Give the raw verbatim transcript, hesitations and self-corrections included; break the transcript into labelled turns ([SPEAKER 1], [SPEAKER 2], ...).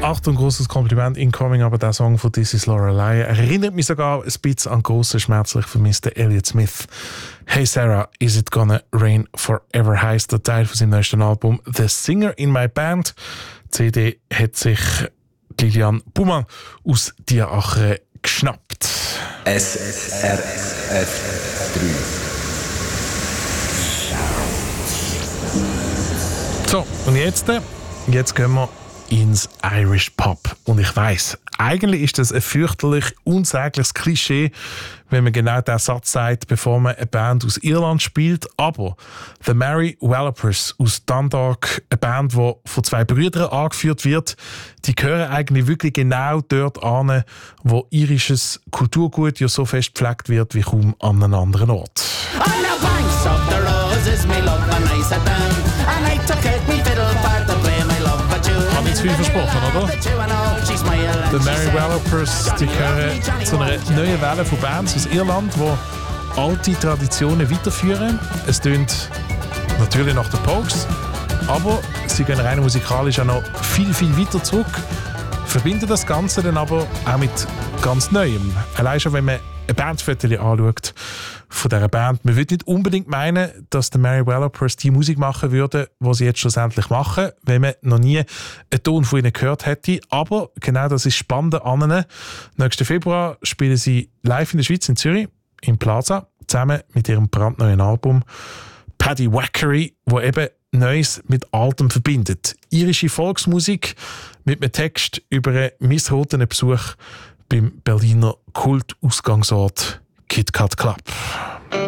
[SPEAKER 1] Achtung, großes Kompliment incoming, aber der Song von This Is Lorelei erinnert mich sogar ein bisschen an grossen, schmerzlich vermissten Elliott Smith. Hey Sarah, is it gonna rain forever heisst der Teil von seinem neuesten Album The Singer in My Band. Die C D hat sich Lilian Baumann aus Dierache geschnappt.
[SPEAKER 2] S R F drei.
[SPEAKER 1] So, und jetzt, jetzt gehen wir ins Irish Pub. Und ich weiss, eigentlich ist das ein fürchterlich unsägliches Klischee, wenn man genau diesen Satz sagt, bevor man eine Band aus Irland spielt. Aber The Mary Wallopers aus Dundalk, eine Band, die von zwei Brüdern angeführt wird, die gehören eigentlich wirklich genau dort an, wo irisches Kulturgut ja so fest gepflegt wird wie kaum an einem anderen Ort.
[SPEAKER 3] On the banks of the roses, me love when I sat down, and I took out me fiddle for to play my love for you.
[SPEAKER 1] Hab ich zu viel versprochen, oder? The Mary Wallopers, die gehören zu einer neuen Welle von Bands aus Irland, die alte Traditionen weiterführen. Es tönt natürlich nach den Pogues, aber sie gehen rein musikalisch auch noch viel, viel weiter zurück, verbinden das Ganze dann aber auch mit ganz Neuem. Allein schon, wenn man ein Bandfoto anschaut von dieser Band. Man würde nicht unbedingt meinen, dass die Mary Wallopers die Musik machen würden, die sie jetzt schlussendlich machen, wenn man noch nie einen Ton von ihnen gehört hätte. Aber genau das ist spannend an ihnen. Nächsten Februar spielen sie live in der Schweiz, in Zürich, im Plaza, zusammen mit ihrem brandneuen Album Paddy Wackery, wo eben Neues mit Altem verbindet. Irische Volksmusik mit einem Text über einen missratenen Besuch beim Berliner Kultausgangsort Kit Kat Club.